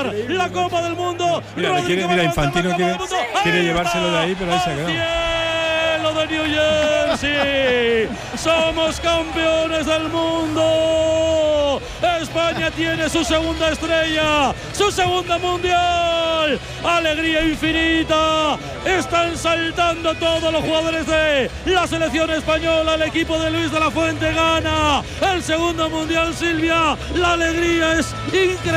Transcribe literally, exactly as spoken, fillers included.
ganar la Copa del Mundo. Mira, quiere, mira Infantino quiere, quiere llevárselo de ahí, pero ahí se ha quedado. Cielo de New Jersey, somos campeones del mundo. España tiene su segunda estrella, su segunda mundial. Alegría infinita. Están saltando todos los jugadores de la selección española. El equipo de Luis de la Fuente gana el segundo mundial, Silvia. La alegría es increíble.